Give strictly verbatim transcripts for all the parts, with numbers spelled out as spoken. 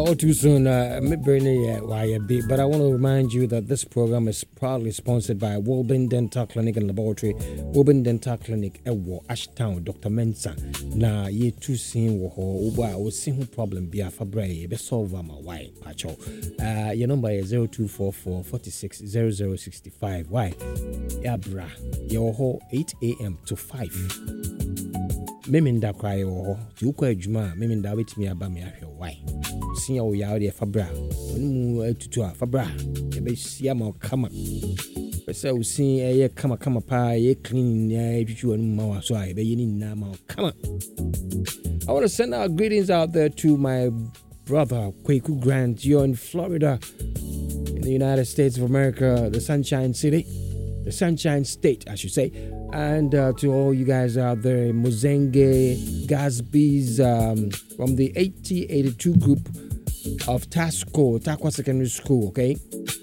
All too soon, uh, but I want to remind you that this program is proudly sponsored by Wilburn Dental Clinic and Laboratory. Wilburn Dental Clinic, Ewo, Ashtown, Doctor Mensa. Na ye two seen wo uba o sin problem be a fabre be solve my why pacho. Uh, your number is zero two four four forty-six zero zero sixty-five. Why? Ya bra, your ho eight a.m. to five. Meminda cry or you quite juma, Meminda with me about me after why. See how we are there Fabra. Only to Fabra. The best Yama come up. But so see a come come up pie, clean, if you and Mawa, so I be in now. Come on. I want to send our greetings out there to my brother, Kwaku Grant. You're in Florida, in the United States of America, the Sunshine City, the Sunshine State, I should say. And uh, to all you guys out there in Mozenge, Gasby's, um, from the eighty eighty-two group of Tasco, Takwa Secondary School, okay?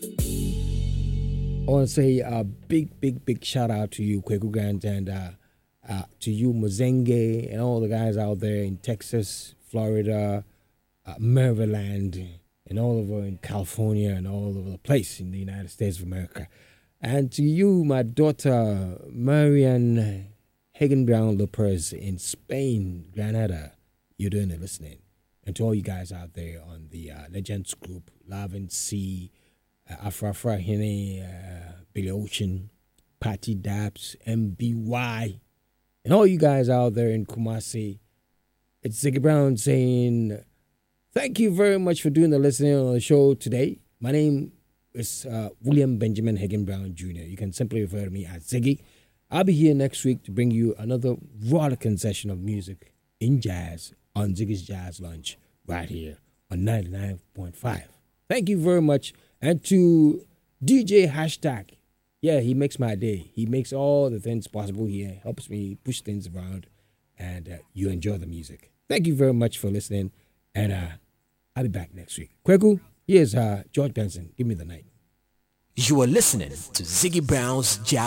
I want to say a big, big, big shout out to you, Kwaku Grant, and uh, uh, to you, Mozenge, and all the guys out there in Texas, Florida, uh, Maryland, and all over in California, and all over the place in the United States of America. And to you, my daughter, Marian Hagen Brown Lopez in Spain, Granada, you're doing it listening. And to all you guys out there on the uh, Legends Group, Love and Sea, uh, Afra Afra Hene, uh, Billy Ocean, Patty Daps, M B Y, and all you guys out there in Kumasi, it's Ziggy Brown saying, thank you very much for doing the listening on the show today. My name is uh, William Benjamin Hagen Brown Junior You can simply refer to me as Ziggy. I'll be here next week to bring you another rollicking session of music in jazz on Ziggy's Jazz Lunch right here on ninety-nine point five. Thank you very much. And to D J Hashtag, yeah, he makes my day. He makes all the things possible here, helps me push things around, and uh, you enjoy the music. Thank you very much for listening, and uh, I'll be back next week. Kweku, here's uh, George Benson. Give me the night. You are listening to Ziggy Brown's Jazz